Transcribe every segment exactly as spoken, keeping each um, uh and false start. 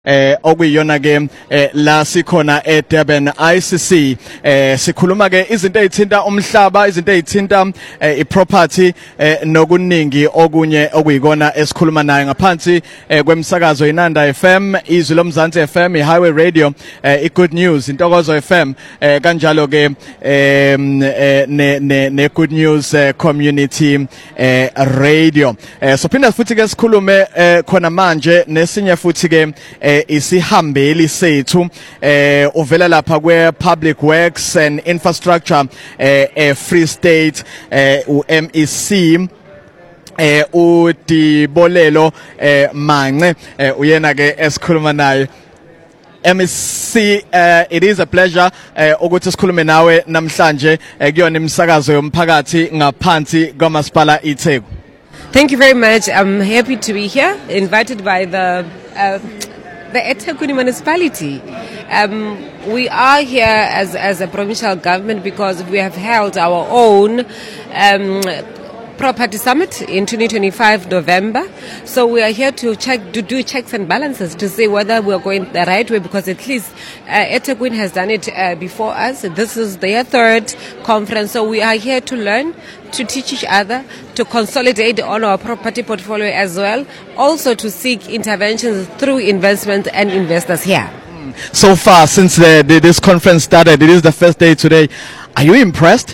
eh okuyiyona ke eh, la sikhona eDurban I C C eh sikhuluma ke izinto ezithinta umhlaba izinto ezithinta eh, iproperty eh, nokuningi okunye okuyikona esikhuluma nayo ngaphansi eh, kwemsakazo iNanda F M izwi lomzansi F M iHighway Radio eh, iGood News intokozo F M eh, kanjalo ke eh, ne ne ne Good News eh, Community eh, Radio eh, so phinda futhi ke sikhulume eh, khona manje nesinye futhi ke eh, isihambeli sethu eh uvela lapha kwe Public Works and Infrastructure eh, eh Free State eh u M E C eh uDibolelo eh Mance eh uyena ke esikhuluma naye M E C. uh, it is a pleasure uh, ukuthi sikhulume nawe namhlanje uh, kuyona imisakazo yomphakathi ngaphansi kwaMasipala iTheku. Thank you very much. I'm happy to be here, invited by the uh, the eThekwini municipality. Um, we are here as as a provincial government because we have held our own um, property summit in twenty twenty-five November. So we are here to check to do checks and balances to see whether we are going the right way, because at least uh, eThekwini has done it uh, before us. This is their third conference, so we are here to learn, to teach each other, to consolidate on our property portfolio as well, also to seek interventions through investment and investors here. So far, since the, the, this conference started, it is the first day today. Are you impressed?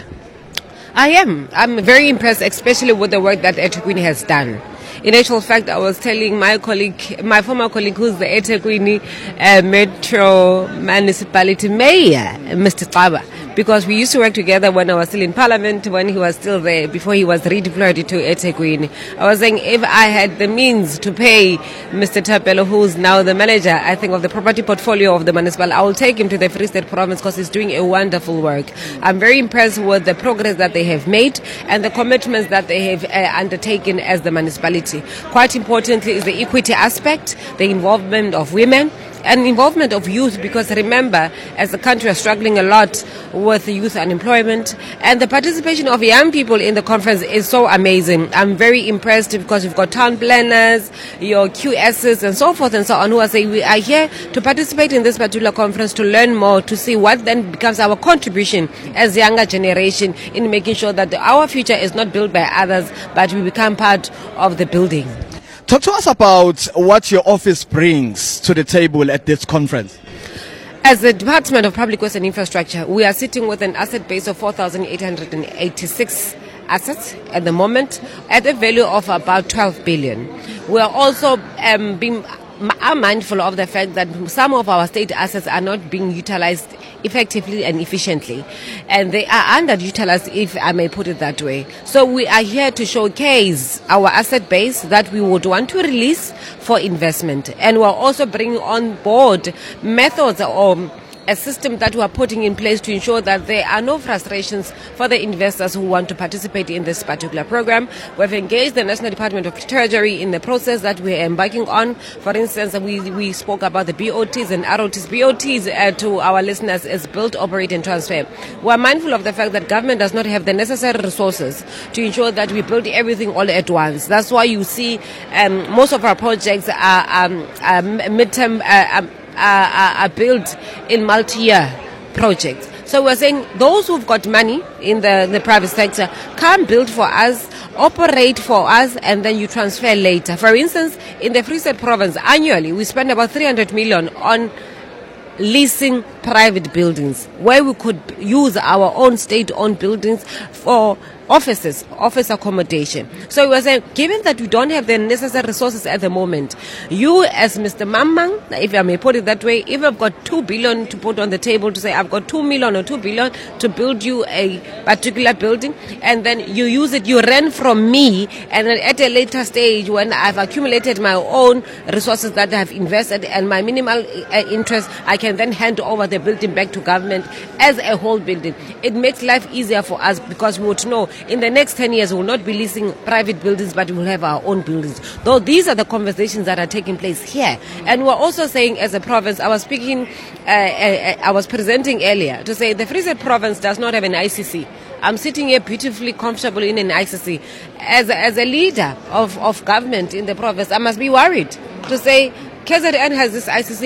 I am. I'm very impressed, especially with the work that eThekwini has done. In actual fact, I was telling my colleague, my former colleague, who's the eThekwini uh, Metro Municipality Mayor, Mister Xaba, because we used to work together when I was still in Parliament, when he was still there, before he was redeployed to eThekwini. I was saying if I had the means to pay Mister Thapelo, who's now the manager, I think, of the property portfolio of the municipal, I will take him to the Free State province because he's doing a wonderful work. I'm very impressed with the progress that they have made and the commitments that they have uh, undertaken as the municipality. Quite importantly is the equity aspect, the involvement of women, and involvement of youth, because remember, as a country, we are struggling a lot with youth unemployment, and the participation of young people in the conference is so amazing. I'm very impressed because we've got town planners, your Q Ss, and so forth and so on, who are saying we are here to participate in this particular conference to learn more, to see what then becomes our contribution as younger generation in making sure that our future is not built by others, but we become part of the building. Talk to us about what your office brings to the table at this conference. As the Department of Public Works and Infrastructure, we are sitting with an asset base of four thousand eight hundred eighty-six assets at the moment, at a value of about twelve billion. We are also um, being are mindful of the fact that some of our state assets are not being utilized effectively and efficiently, and they are underutilized, if I may put it that way. So we are here to showcase our asset base that we would want to release for investment, and we're also bringing on board methods or a system that we are putting in place to ensure that there are no frustrations for the investors who want to participate in this particular program. We've engaged the National Department of Treasury in the process that we are embarking on. For instance, we, we spoke about the B O Ts and R O Ts. B O Ts uh, to our listeners is build, operate and transfer. We are mindful of the fact that government does not have the necessary resources to ensure that we build everything all at once. That's why you see um, most of our projects are um, uh, midterm uh, um, Are, are built in multi-year projects. So we're saying those who've got money in the, the private sector can build for us, operate for us, and then you transfer later. For instance, in the Free State province, annually we spend about three hundred million on leasing private buildings, where we could use our own state-owned buildings for offices, office accommodation. So we were saying, given that we don't have the necessary resources at the moment, you as Mister Mamang, if I may put it that way, if I've got two billion to put on the table to say I've got two million or two billion to build you a particular building, and then you use it, you rent from me, and then at a later stage when I've accumulated my own resources that I have invested and my minimal uh, interest, I can then hand over the building back to government as a whole building. It makes life easier for us, because we would know in the next ten years we will not be leasing private buildings, but we will have our own buildings. Though these are the conversations that are taking place here. And we're also saying, as a province, I was speaking, uh, uh, I was presenting earlier to say the Free State province does not have an I C C. I'm sitting here beautifully comfortable in an I C C. As a, as a leader of, of government in the province, I must be worried to say K Z N has this I C C